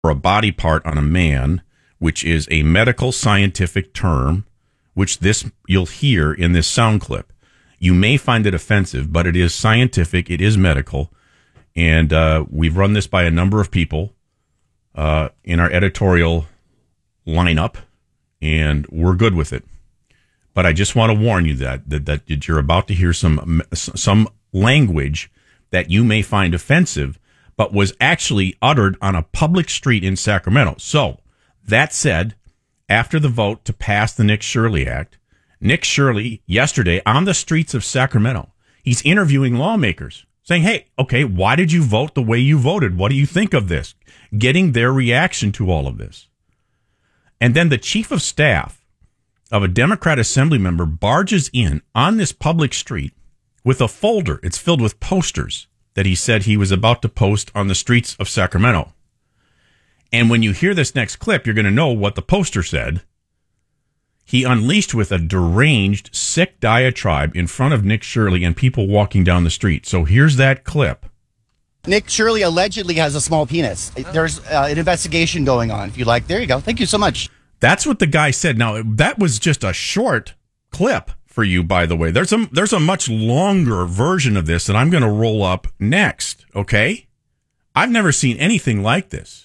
a body part on a man, which is a medical scientific term, which this you'll hear in this sound clip. You may find it offensive, but it is scientific, it is medical, and we've run this by a number of people in our editorial lineup, and we're good with it. But I just want to warn you that you're about to hear some language that you may find offensive, but was actually uttered on a public street in Sacramento. So, that said, after the vote to pass the Nick Shirley Act, Nick Shirley, yesterday, on the streets of Sacramento, he's interviewing lawmakers, saying, hey, okay, why did you vote the way you voted? What do you think of this? Getting their reaction to all of this. And then the chief of staff of a Democrat assembly member barges in on this public street with a folder. It's filled with posters that he said he was about to post on the streets of Sacramento. And when you hear this next clip, you're going to know what the poster said. He unleashed with a deranged, sick diatribe in front of Nick Shirley and people walking down the street. So here's that clip. Nick Shirley allegedly has a small penis. There's an investigation going on, if you like. There you go. Thank you so much. That's what the guy said. Now, that was just a short clip for you, by the way. There's a much longer version of this that I'm going to roll up next, okay? I've never seen anything like this.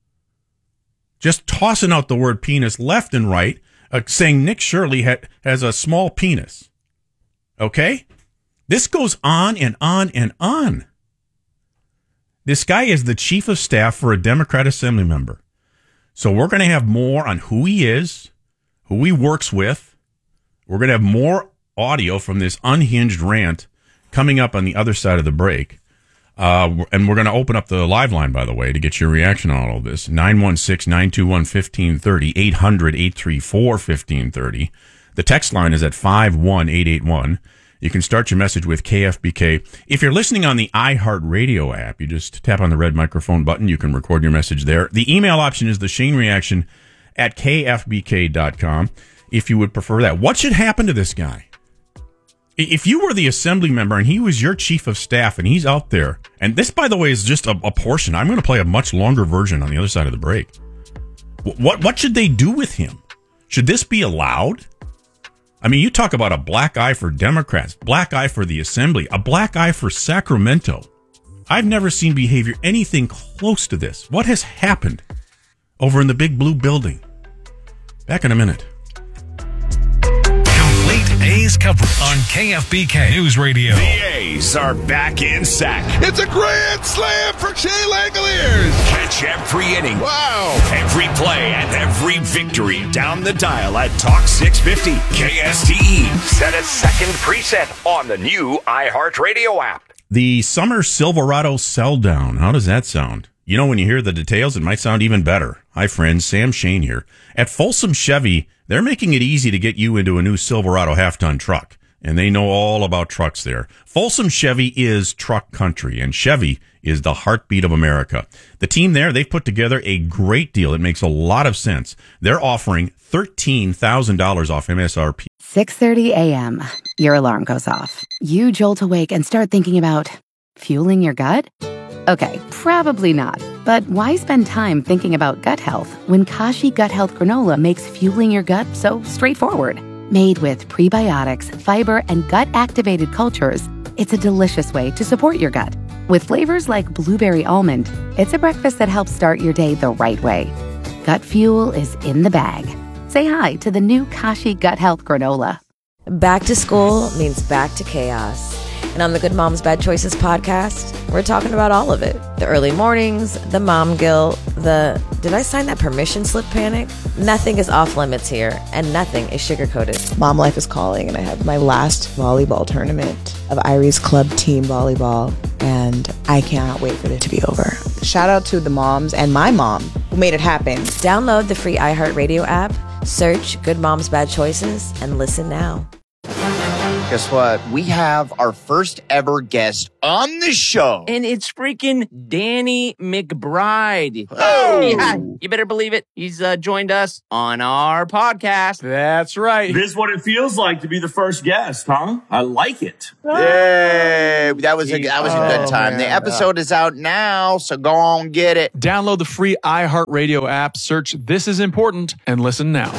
Just tossing out the word penis left and right, saying Nick Shirley has a small penis. Okay? This goes on and on and on. This guy is the chief of staff for a Democrat assembly member. So we're going to have more on who he is, who he works with. We're going to have more audio from this unhinged rant coming up on the other side of the break. And we're going to open up the live line, by the way, to get your reaction on all of this. 916-921-1530, 800-834-1530. The text line is at 51881. You can start your message with KFBK. If you're listening on the iHeartRadio app, you just tap on the red microphone button. You can record your message there. The email option is theshanereaction@kfbk.com, if you would prefer that. What should happen to this guy? If you were the assembly member and he was your chief of staff and he's out there, and this, by the way, is just a portion. I'm going to play a much longer version on the other side of the break. What should they do with him? Should this be allowed? I mean, you talk about a black eye for Democrats, black eye for the assembly, a black eye for Sacramento. I've never seen behavior anything close to this. What has happened over in the big blue building? Back in a minute. Complete A's coverage on KFBK News Radio. The A's are back in Sac. It's a grand slam for Shea Langoliers. Catch every inning. Wow. Every play and every victory down the dial at Talk 650 KSTE. Set a second preset on the new iHeartRadio app. The Summer Silverado Sell Down. How does that sound? You know, when you hear the details, it might sound even better. Hi, friends. Sam Shane here. At Folsom Chevy, they're making it easy to get you into a new Silverado half-ton truck. And they know all about trucks there. Folsom Chevy is truck country, and Chevy is the heartbeat of America. The team there, they've put together a great deal. It makes a lot of sense. They're offering $13,000 off MSRP. 6:30 a.m. Your alarm goes off. You jolt awake and start thinking about fueling your gut? Okay, probably not. But why spend time thinking about gut health when Kashi Gut Health Granola makes fueling your gut so straightforward? Made with prebiotics, fiber, and gut-activated cultures, it's a delicious way to support your gut. With flavors like blueberry almond, it's a breakfast that helps start your day the right way. Gut fuel is in the bag. Say hi to the new Kashi Gut Health Granola. Back to school means back to chaos. And on the Good Moms Bad Choices podcast, we're talking about all of it. The early mornings, the mom guilt, the did I sign that permission slip panic? Nothing is off limits here, and nothing is sugar-coated. Mom life is calling, and I have my last volleyball tournament of Irie's Club Team Volleyball, and I cannot wait for it to be over. Shout out to the moms and my mom who made it happen. Download the free iHeartRadio app, search Good Moms Bad Choices, and listen now. Guess what? We have our first ever guest on the show. And it's freaking Danny McBride. Oh! Yeah, you better believe it. He's joined us on our podcast. That's right. This is what it feels like to be the first guest, huh? I like it. Yay! That was a good time. Man. The episode is out now, so go on get it. Download the free iHeartRadio app, search This Is Important, and listen now.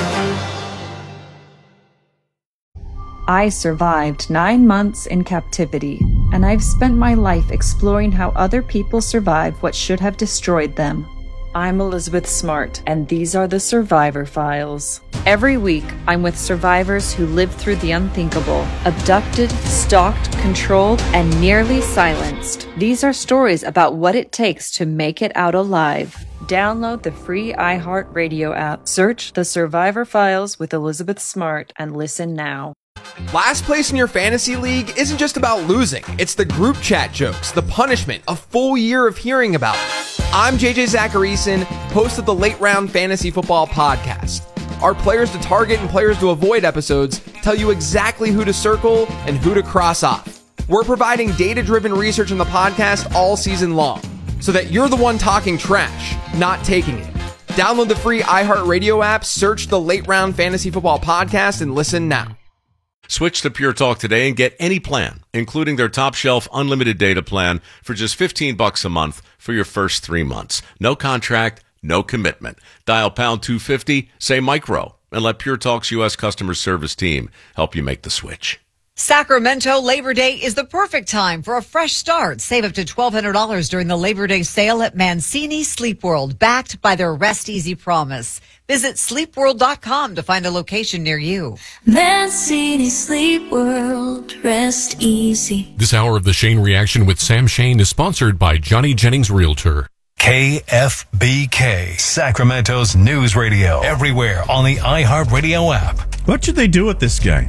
I survived 9 months in captivity, and I've spent my life exploring how other people survive what should have destroyed them. I'm Elizabeth Smart, and these are the Survivor Files. Every week, I'm with survivors who lived through the unthinkable, abducted, stalked, controlled, and nearly silenced. These are stories about what it takes to make it out alive. Download the free iHeartRadio app, search The Survivor Files with Elizabeth Smart, and listen now. Last place in your fantasy league isn't just about losing. It's the group chat jokes, the punishment, a full year of hearing about it. I'm JJ Zacharyson, host of the Late Round Fantasy Football Podcast. Our players to target and players to avoid episodes tell you exactly who to circle and who to cross off. We're providing data-driven research in the podcast all season long, so that you're the one talking trash, not taking it. Download the free iHeartRadio app, search the Late Round Fantasy Football Podcast, and listen now. Switch to Pure Talk today and get any plan, including their top shelf unlimited data plan for just $15 a month for your first 3 months. No contract, no commitment. Dial pound 250, say micro, and let Pure Talk's U.S. customer service team help you make the switch. Sacramento Labor Day is the perfect time for a fresh start. Save up to $1,200 during the Labor Day sale at Mancini Sleep World, backed by their Rest Easy promise. Visit sleepworld.com to find a location near you. Mancini Sleep World, rest easy. This hour of the Shane Reaction with Sam Shane is sponsored by Johnny Jennings Realtor. KFBK, Sacramento's news radio. Everywhere on the iHeartRadio app. What should they do with this guy?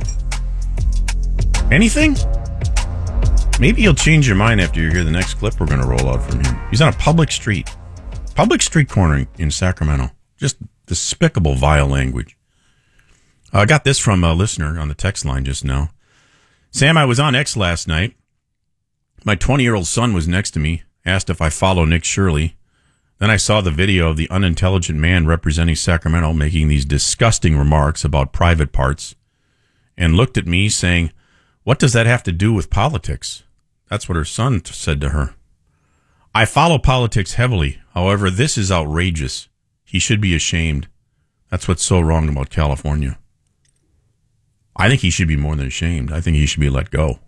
Anything? Maybe you'll change your mind after you hear the next clip we're going to roll out from him. He's on a public street corner in Sacramento. Just despicable, vile language. I got this from a listener on the text line just now. Sam, I was on X last night. My 20-year-old son was next to me, asked if I follow Nick Shirley. Then I saw the video of the unintelligent man representing Sacramento making these disgusting remarks about private parts and looked at me saying, "What does that have to do with politics?" That's what her son said to her. I follow politics heavily. However, this is outrageous. He should be ashamed. That's what's so wrong about California. I think he should be more than ashamed. I think he should be let go.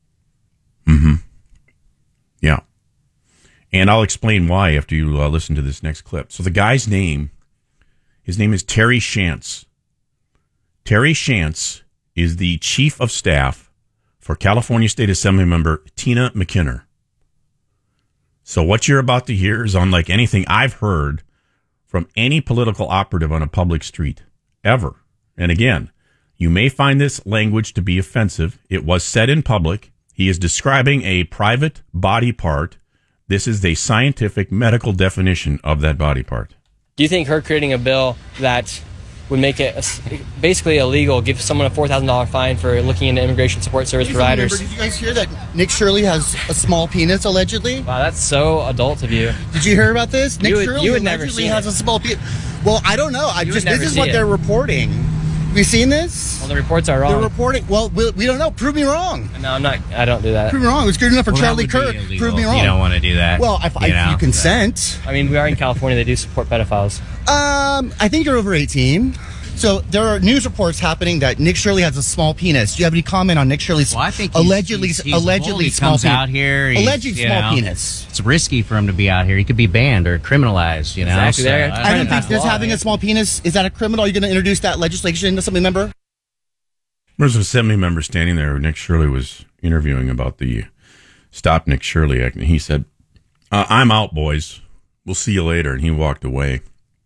Yeah. And I'll explain why after you listen to this next clip. So the guy's name, his name is Terry Shantz. Terry Shantz is the chief of staff for California State Assembly member Tina McKinnon. So what you're about to hear is unlike anything I've heard from any political operative on a public street, ever. And again, you may find this language to be offensive. It was said in public. He is describing a private body part. This is the scientific medical definition of that body part. Do you think her creating a bill that would make it basically illegal, give someone a $4,000 fine for looking into immigration support service providers? Did you guys hear that Nick Shirley has a small penis, allegedly? Wow, that's so adult of you. Did you hear about this? Nick Shirley you would never allegedly seen has a small penis. Well, I don't know. This is what it. they're reporting. Have you seen this? Well, the reports are wrong. They're reporting. Well, we don't know. Prove me wrong. No, I'm not. I don't do that. Prove me wrong. It's good enough for Charlie Kirk. Prove me wrong. You don't want to do that. Well, if you consent. I mean, we are in California. They do support pedophiles. I think you're over 18. So there are news reports happening that Nick Shirley has a small penis. Do you have any comment on Nick Shirley's allegedly small penis? Out here, alleged small penis. It's risky for him to be out here. He could be banned or criminalized. You know, exactly. So, I don't think there's having a small penis. Is that a criminal? Are you going to introduce that legislation to Assembly member? There's an Assembly member standing there who Nick Shirley was interviewing about the Stop Nick Shirley Act, and he said, "I'm out, boys. We'll see you later." And he walked away.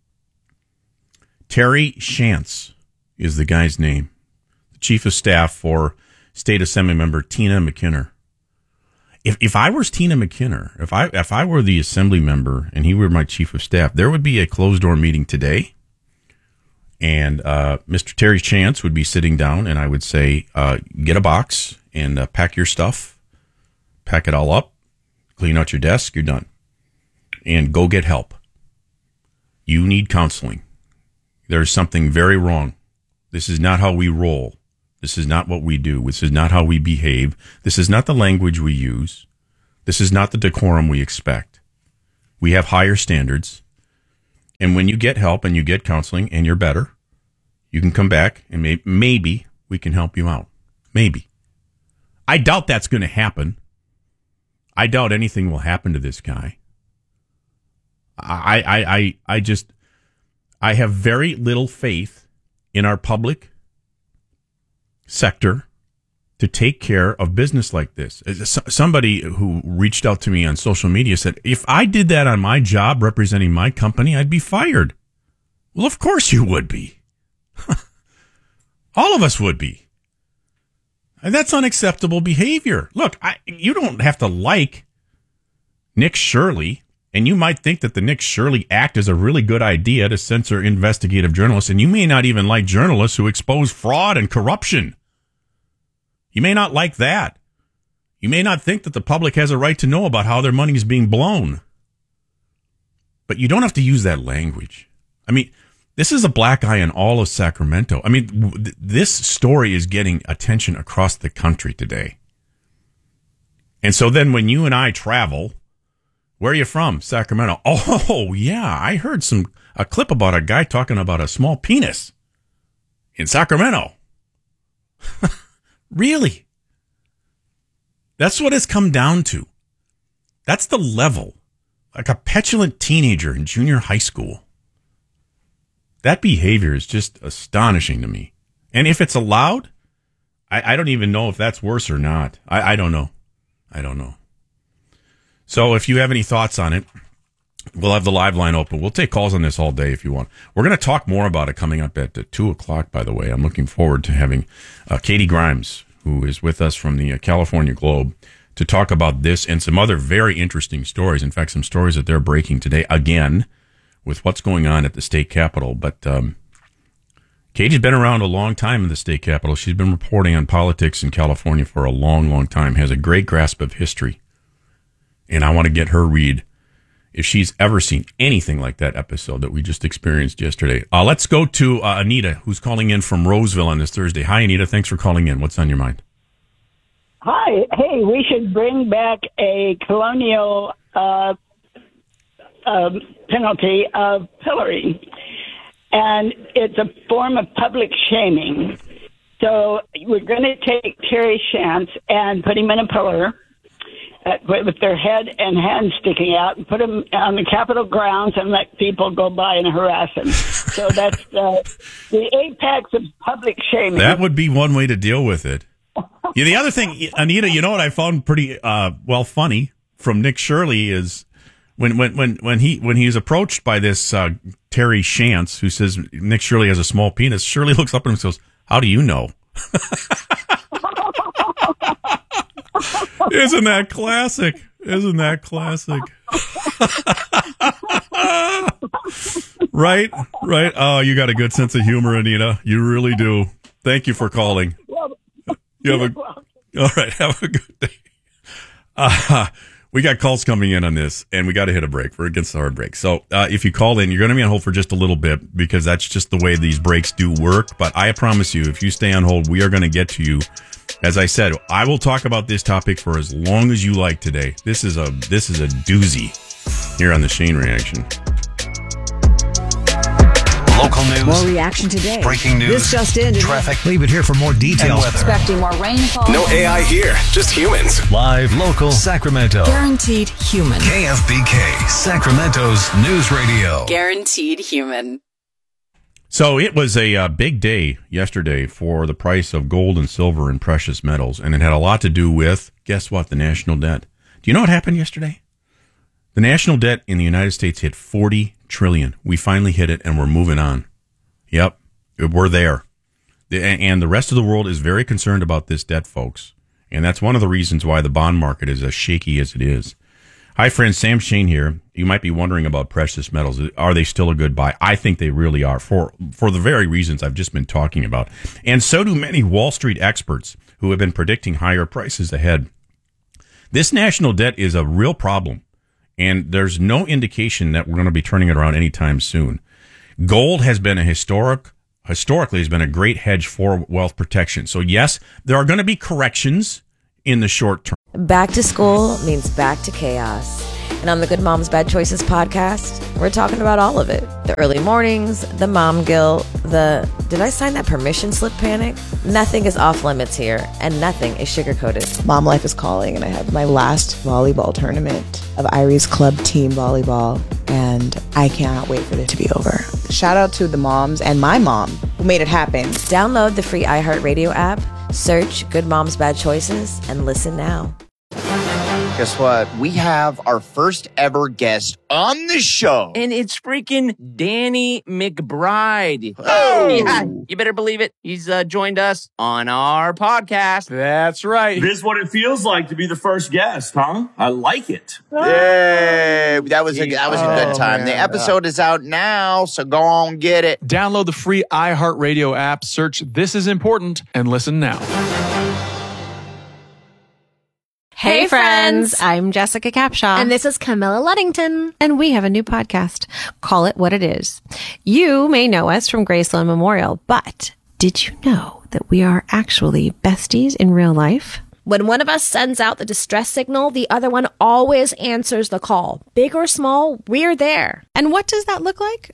Terry Shantz is the guy's name, the chief of staff for State Assembly member Tina McKinnon. If I was Tina McKinnon, if I were the Assembly member and he were my chief of staff, there would be a closed door meeting today, And Mr. Terry Chance would be sitting down, and I would say, get a box and pack your stuff, pack it all up, clean out your desk, you're done. And go get help. You need counseling. There's something very wrong. This is not how we roll. This is not what we do. This is not how we behave. This is not the language we use. This is not the decorum we expect. We have higher standards. And when you get help and you get counseling and you're better, you can come back and maybe we can help you out. Maybe. I doubt that's going to happen. I doubt anything will happen to this guy. I have very little faith in our public sector to take care of business like this. Somebody who reached out to me on social media said, if I did that on my job representing my company, I'd be fired. Well, of course you would be. All of us would be. And that's unacceptable behavior. Look, you don't have to like Nick Shirley, and you might think that the Nick Shirley Act is a really good idea to censor investigative journalists, and you may not even like journalists who expose fraud and corruption. You may not like that. You may not think that the public has a right to know about how their money is being blown. But you don't have to use that language. I mean, this is a black eye in all of Sacramento. I mean, this story is getting attention across the country today. And so then when you and I travel, where are you from? Sacramento. Oh, yeah, I heard a clip about a guy talking about a small penis in Sacramento. Really? That's what it's come down to. That's the level. Like a petulant teenager in junior high school. That behavior is just astonishing to me. And if it's allowed, I don't even know if that's worse or not. I don't know. I don't know. So if you have any thoughts on it, we'll have the live line open. We'll take calls on this all day if you want. We're going to talk more about it coming up at 2 o'clock, by the way. I'm looking forward to having Katie Grimes, who is with us from the California Globe, to talk about this and some other very interesting stories. In fact, some stories that they're breaking today, again, with what's going on at the state capitol. But Katie's been around a long time in the state capitol. She's been reporting on politics in California for a long, long time, has a great grasp of history. And I want to get her read if she's ever seen anything like that episode that we just experienced yesterday. Let's go to Anita, who's calling in from Roseville on this Thursday. Hi, Anita. Thanks for calling in. What's on your mind? Hi. Hey, we should bring back a colonial penalty of pillory. And it's a form of public shaming. So we're going to take Terry Chance and put him in a pillar with their head and hands sticking out and put them on the Capitol grounds and let people go by and harass them. So that's the apex of public shaming. That would be one way to deal with it. Yeah, the other thing, Anita, you know what I found pretty funny from Nick Shirley is when he was approached by this Terry Chance, who says Nick Shirley has a small penis. Shirley looks up at him and goes, "How do you know?" Isn't that classic? Isn't that classic? Right? Oh, you got a good sense of humor, Anita. You really do. Thank you for calling. All right, have a good day. We got calls coming in on this, and we got to hit a break. We're against the hard break. So if you call in, you're going to be on hold for just a little bit because that's just the way these breaks do work. But I promise you, if you stay on hold, we are going to get to you. As I said, I will talk about this topic for as long as you like today. This is a doozy here on the Shane Reaction. Local news. More reaction today. Breaking news. This just in. Traffic. Leave it here for more details. Expecting more rainfall. No AI here, just humans. Live, local, Sacramento. Guaranteed human. KFBK, Sacramento's news radio. Guaranteed human. So it was a big day yesterday for the price of gold and silver and precious metals, and it had a lot to do with, guess what, the national debt. Do you know what happened yesterday? The national debt in the United States hit $40 trillion. We finally hit it, and we're moving on. Yep, we're there. And the rest of the world is very concerned about this debt, folks. And that's one of the reasons why the bond market is as shaky as it is. Hi, friends. Sam Shane here. You might be wondering about precious metals. Are they still a good buy? I think they really are for the very reasons I've just been talking about. And so do many Wall Street experts who have been predicting higher prices ahead. This national debt is a real problem, and there's no indication that we're going to be turning it around anytime soon. Gold has been historically has been a great hedge for wealth protection. So yes, there are going to be corrections in the short term. Back to school means back to chaos. And on the Good Moms Bad Choices podcast, we're talking about all of it. The early mornings, the mom guilt, the did I sign that permission slip panic? Nothing is off limits here, and nothing is sugar-coated. Mom life is calling, and I have my last volleyball tournament of Iris Club Team Volleyball, and I cannot wait for it to be over. Shout out to the moms and my mom who made it happen. Download the free iHeartRadio app, search Good Moms Bad Choices, and listen now. Guess what? We have our first ever guest on the show. And it's freaking Danny McBride. Oh! Yeah, you better believe it. He's joined us on our podcast. That's right. This is what it feels like to be the first guest, huh? I like it. Yay! That was a good time. Man. The episode is out now, so go on get it. Download the free iHeartRadio app, search This Is Important, and listen now. Hey friends, I'm Jessica Capshaw. And this is Camilla Luddington. And we have a new podcast, Call It What It Is. You may know us from Graceland Memorial, but did you know that we are actually besties in real life? When one of us sends out the distress signal, the other one always answers the call. Big or small, we're there. And what does that look like?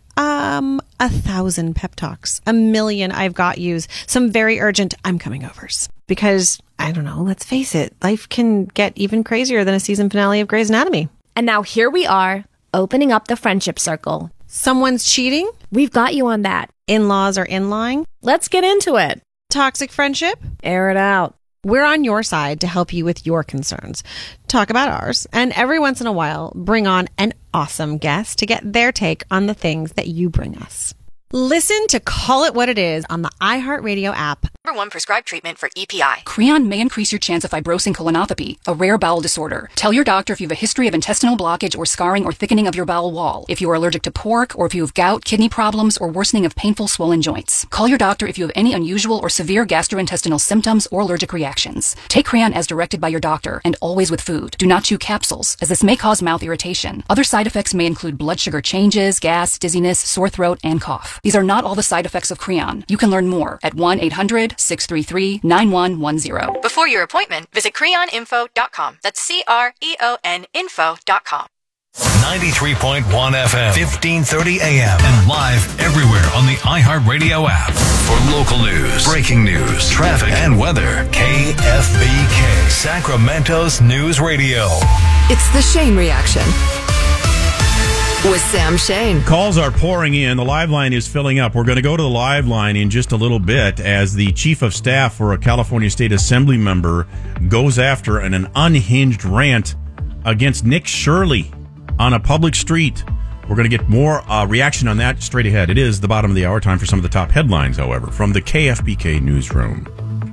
1,000 pep talks, 1,000,000 I've got yous, some very urgent I'm coming overs. Because, I don't know, let's face it, life can get even crazier than a season finale of Grey's Anatomy. And now here we are, opening up the friendship circle. Someone's cheating? We've got you on that. In-laws are in-lying? Let's get into it. Toxic friendship? Air it out. We're on your side to help you with your concerns. Talk about ours, and every once in a while, bring on an awesome guest to get their take on the things that you bring us. Listen to Call It What It Is on the iHeartRadio app. Number 1 prescribed treatment for EPI. Creon may increase your chance of fibrosing colonopathy, a rare bowel disorder. Tell your doctor if you have a history of intestinal blockage or scarring or thickening of your bowel wall, if you are allergic to pork, or if you have gout, kidney problems, or worsening of painful swollen joints. Call your doctor if you have any unusual or severe gastrointestinal symptoms or allergic reactions. Take Creon as directed by your doctor, and always with food. Do not chew capsules, as this may cause mouth irritation. Other side effects may include blood sugar changes, gas, dizziness, sore throat, and cough. These are not all the side effects of Creon. You can learn more at 1-800-633-9110. Before your appointment, visit creoninfo.com. That's CREON info.com. 93.1 FM, 1530 AM, and live everywhere on the iHeartRadio app. For local news, breaking news, traffic, and weather, KFBK, Sacramento's News Radio. It's the Shane Reaction with Sam Shane. Calls are pouring in. The live line is filling up. We're going to go to the live line in just a little bit as the chief of staff for a California State Assembly member goes after an unhinged rant against Nick Shirley on a public street. We're going to get more reaction on that straight ahead. It is the bottom of the hour. Time for some of the top headlines, however, from the KFBK newsroom.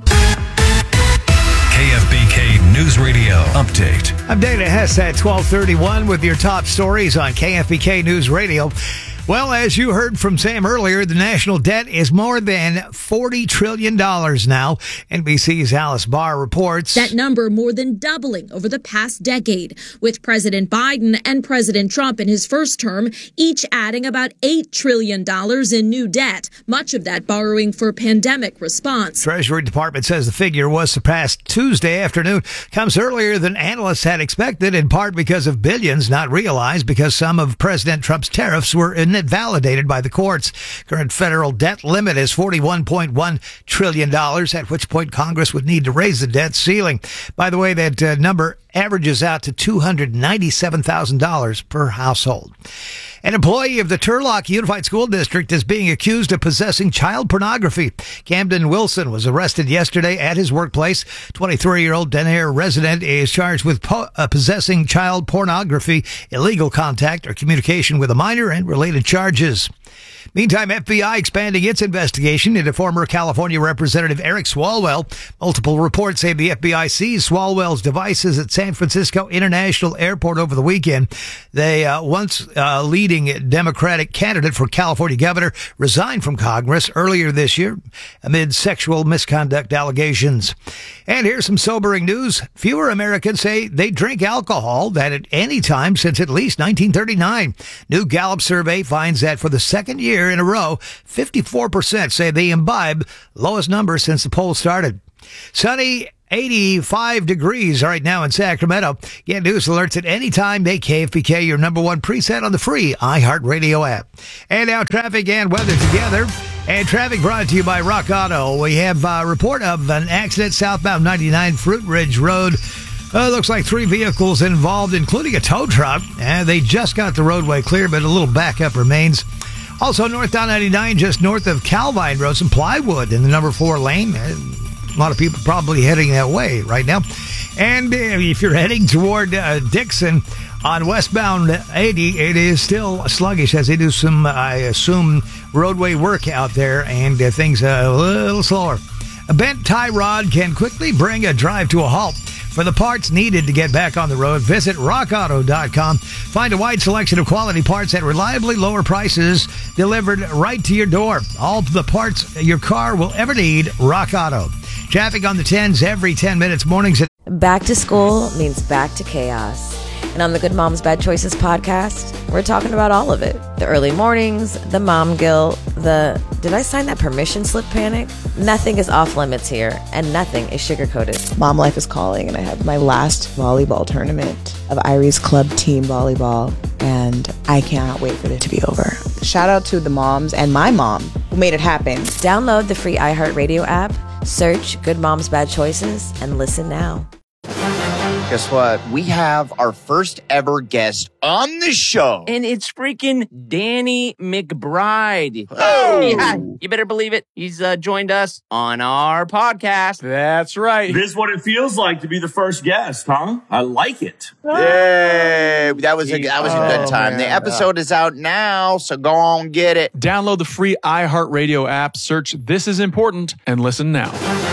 KFBK News Radio Update. I'm Dana Hess at 1231 with your top stories on KFBK News Radio. Well, as you heard from Sam earlier, the national debt is more than $40 trillion now. NBC's Alice Barr reports. That number more than doubling over the past decade, with President Biden and President Trump in his first term each adding about $8 trillion in new debt, much of that borrowing for pandemic response. Treasury Department says the figure was surpassed Tuesday afternoon. Comes earlier than analysts had expected, in part because of billions not realized because some of President Trump's tariffs were validated by the courts. Current federal debt limit is $41.1 trillion, at which point Congress would need to raise the debt ceiling. By the way, that number averages out to $297,000 per household. An employee of the Turlock Unified School District is being accused of possessing child pornography. Camden Wilson was arrested yesterday at his workplace. 23-year-old Denair resident is charged with possessing child pornography, illegal contact or communication with a minor, and related charges. Meantime, FBI expanding its investigation into former California Representative Eric Swalwell. Multiple reports say the FBI seized Swalwell's devices at San Francisco International Airport over the weekend. The once leading Democratic candidate for California governor resigned from Congress earlier this year amid sexual misconduct allegations. And here's some sobering news. Fewer Americans say they drink alcohol than at any time since at least 1939. New Gallup survey finds that for the second year in a row, 54% say they imbibe, lowest number since the poll started. Sunny, 85 degrees right now in Sacramento. Get news alerts at any time. Make KFBK your number one preset on the free iHeartRadio app. And now traffic and weather together. And traffic brought to you by Rock Auto. We have a report of an accident southbound 99 Fruit Ridge Road. Looks like 3 vehicles involved, including a tow truck. And they just got the roadway clear, but a little backup remains. Also, northbound 99, just north of Calvine Road, some plywood in the number 4 lane. A lot of people probably heading that way right now. And if you're heading toward Dixon on westbound 80, it is still sluggish as they do some, I assume, roadway work out there, and things a little slower. A bent tie rod can quickly bring a drive to a halt. For the parts needed to get back on the road, visit rockauto.com. Find a wide selection of quality parts at reliably lower prices delivered right to your door. All the parts your car will ever need, Rock Auto. Traffic on the 10s every 10 minutes mornings. Back to school means back to chaos. And on the Good Moms Bad Choices podcast, we're talking about all of it. The early mornings, the mom guilt, the did I sign that permission slip panic? Nothing is off limits here, and nothing is sugar-coated. Mom life is calling, and I have my last volleyball tournament of Iris Club Team Volleyball, and I cannot wait for it to be over. Shout out to the moms and my mom who made it happen. Download the free iHeartRadio app, search Good Moms Bad Choices, and listen now. Guess what? We have our first ever guest on the show. And it's freaking Danny McBride. Oh! Yeah, you better believe it. He's joined us on our podcast. That's right. This is what it feels like to be the first guest, huh? I like it. Yay! That was a good time. The episode is out now, so go on, get it. Download the free iHeartRadio app, search This Is Important, and listen now.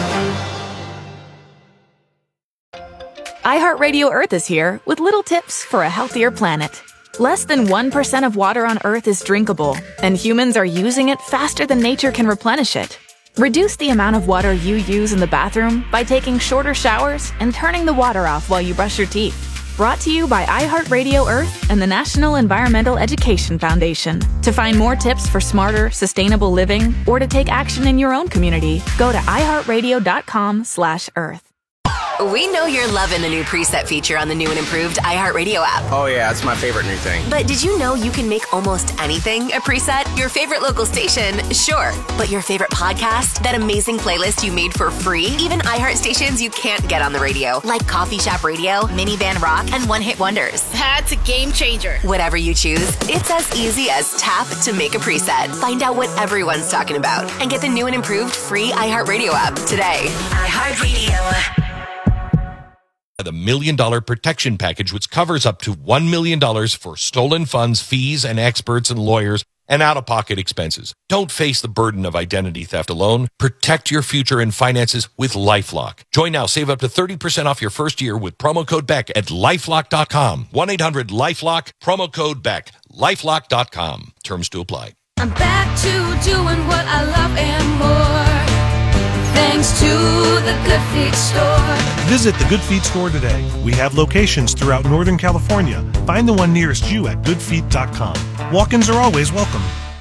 iHeartRadio Earth is here with little tips for a healthier planet. Less than 1% of water on Earth is drinkable, and humans are using it faster than nature can replenish it. Reduce the amount of water you use in the bathroom by taking shorter showers and turning the water off while you brush your teeth. Brought to you by iHeartRadio Earth and the National Environmental Education Foundation. To find more tips for smarter, sustainable living, or to take action in your own community, go to iHeartRadio.com/Earth. We know you're loving the new preset feature on the new and improved iHeartRadio app. Oh yeah, it's my favorite new thing. But did you know you can make almost anything a preset? Your favorite local station, sure. But your favorite podcast? That amazing playlist you made for free? Even iHeart stations you can't get on the radio, like Coffee Shop Radio, Minivan Rock, and One Hit Wonders. That's a game changer. Whatever you choose, it's as easy as tap to make a preset. Find out what everyone's talking about and get the new and improved free iHeartRadio app today. iHeartRadio. The $1 Million Protection Package, which covers up to $1 million for stolen funds, fees, and experts and lawyers, and out-of-pocket expenses. Don't face the burden of identity theft alone. Protect your future and finances with LifeLock. Join now. Save up to 30% off your first year with promo code BECK at LifeLock.com. 1-800-LifeLock, promo code BECK. LifeLock.com. Terms to apply. I'm back to doing what I love and more. Thanks to the Good Feet store. Visit the Good Feet store today. We have locations throughout Northern California. Find the one nearest you at goodfeet.com. Walk-ins are always welcome.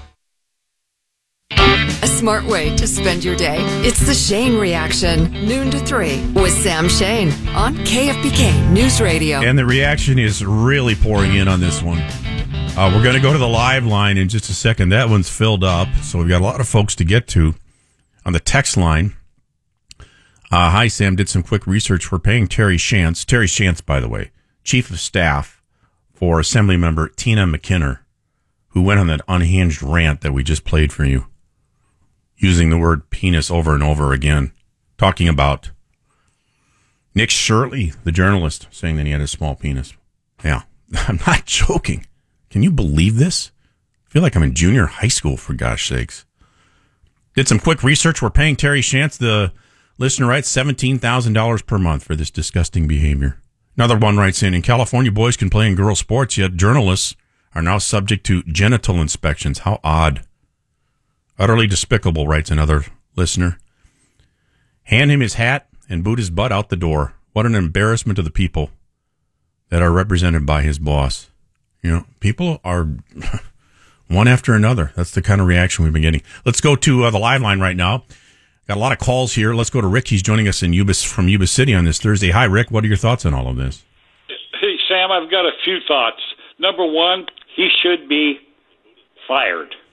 A smart way to spend your day. It's the Shane Reaction, noon to 3 with Sam Shane on KFBK News Radio. And the reaction is really pouring in on this one. We're going to go to the live line in just a second. That one's filled up, so we've got a lot of folks to get to on the text line. Hi, Sam. Did some quick research. We're paying Terry Shantz, by the way, Chief of Staff for Assemblymember Tina McKinnon, who went on that unhinged rant that we just played for you, using the word penis over and over again, talking about Nick Shirley, the journalist, saying that he had a small penis. Yeah, I'm not joking. Can you believe this? feel like I'm in junior high school, for gosh sakes. Did some quick research. We're paying Terry Shantz, the listener writes, $17,000 per month for this disgusting behavior. Another one writes in California, boys can play in girls' sports, yet journalists are now subject to genital inspections. How odd. Utterly despicable, writes another listener. Hand him his hat and boot his butt out the door. What an embarrassment to the people that are represented by his boss. You know, people are one after another. That's the kind of reaction we've been getting. Let's go to the live line right now. Got a lot of calls here. Let's go to Rick. He's joining us from Yuba City on this Thursday. Hi, Rick. What are your thoughts on all of this? Hey, Sam, I've got a few thoughts. Number one, he should be fired.